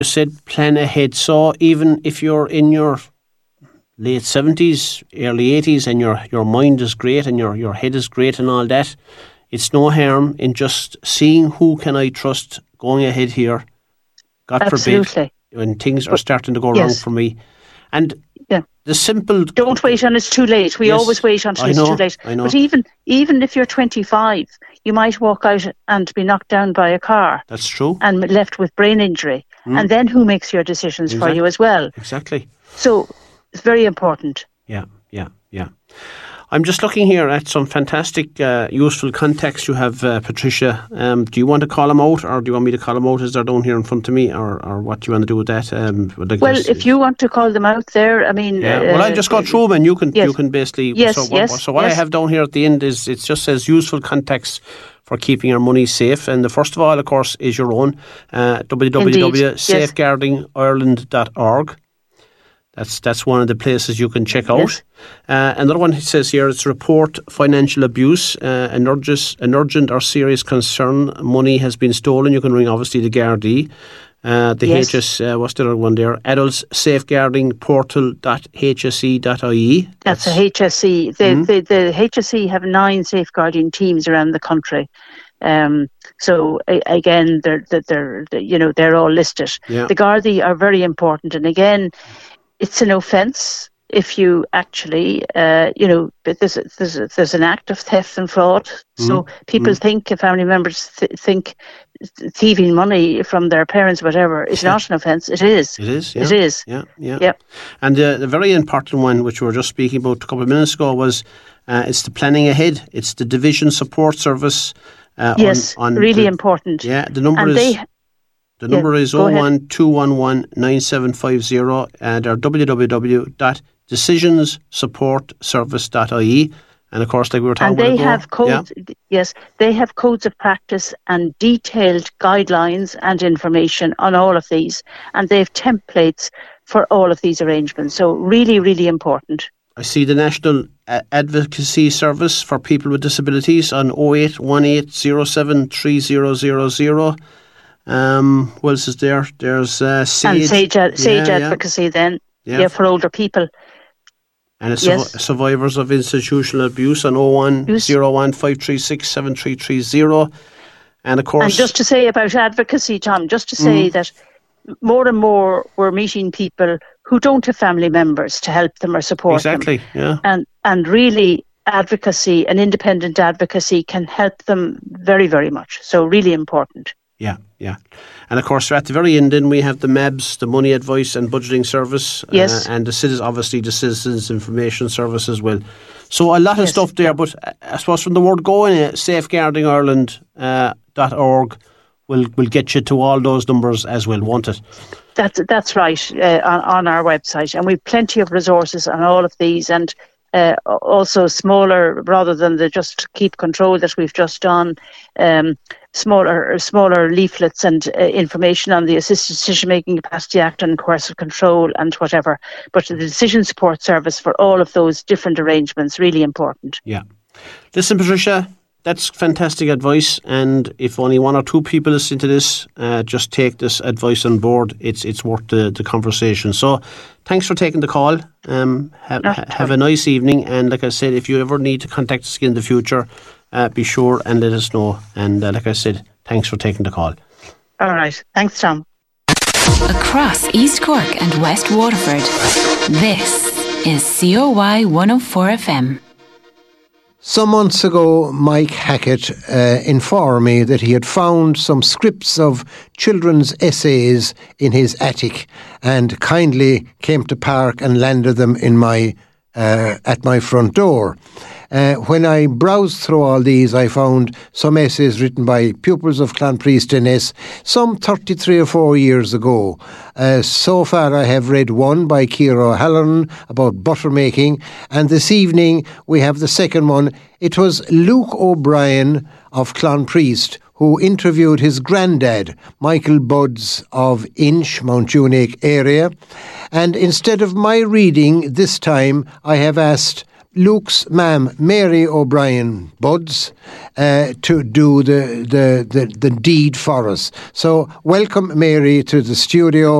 You said plan ahead. So even if you're in your late 70s, early 80s, and your mind is great and your head is great and all that, it's no harm in just seeing who can I trust going ahead here. God forbid, when things are starting to go wrong for me. And the simple... Don't wait until it's too late. We always wait until it's too late. I know. But even if you're 25, you might walk out and be knocked down by a car. That's true. And left with brain injury. And then who makes your decisions for you as well? Exactly. So it's very important. Yeah. I'm just looking here at some fantastic, useful contacts you have, Patricia. Do you want to call them out, or do you want me to call them out as they're down here in front of me, or what do you want to do with that? If you want to call them out there, I mean... well, I'll just go through them and you can basically... So what I have down here at the end is, it just says useful contacts for keeping our money safe. And the first of all, of course, is your own, www.safeguardingireland.org. That's one of the places you can check out. Yes. Another one, it says here, it's report financial abuse, an urgent or serious concern, money has been stolen. You can ring, obviously, the Gardaí. What's the other one there? Adults Safeguarding Portal.hse.ie. That's a HSE. The HSE have 9 safeguarding teams around the country. So again, they're all listed. Yeah. The Gardaí are very important, and again, it's an offence if you actually, there's an act of theft and fraud. So people think, family members think thieving money from their parents, whatever, is not an offence. It is. It is. Yeah. It is. Yeah. And the very important one, which we were just speaking about a couple of minutes ago, was it's the planning ahead. It's the division support service. Really important. Yeah, the number is... The number is 012119750 and our www.decisionssupportservice.ie. And of course, like we were talking about, and they have codes. Yes, they have codes of practice and detailed guidelines and information on all of these, and they have templates for all of these arrangements. So really, really important. I see the National Advocacy Service for People with Disabilities on 0818073000. What else is there? There's Sage. And Sage Advocacy then. Yeah, for older people. And it's survivors of institutional abuse on 01015367330. And of course... And just to say about advocacy, Tom, just to say that more and more we're meeting people who don't have family members to help them or support them. Exactly, yeah. And really, advocacy and independent advocacy can help them very, very much. So really important. Yeah. And of course, at the very end, then we have the MABS, the Money Advice and Budgeting Service. Yes. And the Citizens Information Service as well. So a lot of stuff there, but I suppose from the word go in it, safeguardingireland.org will get you to all those numbers as well, won't it? That's right, on our website. And we've plenty of resources on all of these, and also smaller, rather than the Just Keep Control that we've just done, smaller leaflets and information on the Assisted Decision Making Capacity Act and coercive control and whatever. But the decision support service for all of those different arrangements, really important. Yeah. Listen, Patricia, that's fantastic advice. And if only one or two people listen to this, just take this advice on board. It's worth the conversation. So thanks for taking the call. Have a nice evening. And like I said, if you ever need to contact us again in the future, be sure and let us know. And like I said, thanks for taking the call. All right. Thanks, Tom. Across East Cork and West Waterford, this is COY 104 FM. Some months ago, Mike Hackett informed me that he had found some scripts of children's essays in his attic and kindly came to park and landed them in at my front door. When I browsed through all these, I found some essays written by pupils of Clonpriest Innes some 33 or 4 years ago. So far I have read one by Ciara O'Halloran about butter making, and this evening we have the second one. It was Luke O'Brien of Clonpriest who interviewed his granddad, Michael Budds of Inch, Mount Junaic area. And instead of my reading this time, I have asked Luke's ma'am, Mary O'Brien Buds, to do the deed for us. So welcome, Mary, to the studio.